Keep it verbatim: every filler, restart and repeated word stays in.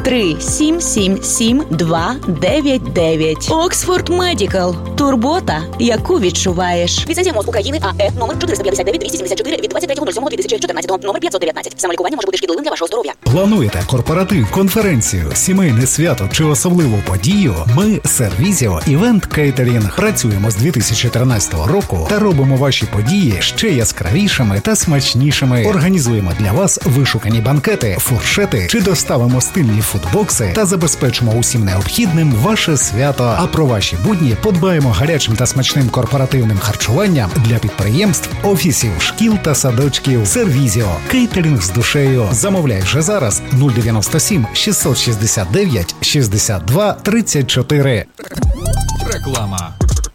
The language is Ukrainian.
три сім сім сім два дев'ять дев'ять. Оксфорд Медикал. Турбота, яку відчуваєш. Ліцензія МОЗ України АЕ номер чотириста п'ятдесят дев'ять двісті сімдесят чотири від двадцять третього лютого дві тисячі чотирнадцятого, номер п'ятсот дев'ятнадцять. Самолікування може бути шкідливим для вашого здоров'я. Плануєте корпоратив, конференцію, сімейне свято чи особливу подію? Ми Сервізіо Івент Кейтерінг. Працюємо з дві тисячі тринадцятого року та робимо ваші події ще яскравішими та смачнішими. Організуємо для вас вишукані банкети, фуршети чи доставимо стильні фудбокси та забезпечимо усім необхідним ваше свято. А про ваші будні подбаємо гарячим та смачним корпоративним харчуванням для підприємств, офісів, шкіл та садочків. Сервізіо. Кейтерінг з душею. Замовляй вже зараз нуль дев'яносто сім шістсот шістдесят дев'ять шістдесят два тридцять чотири. Реклама.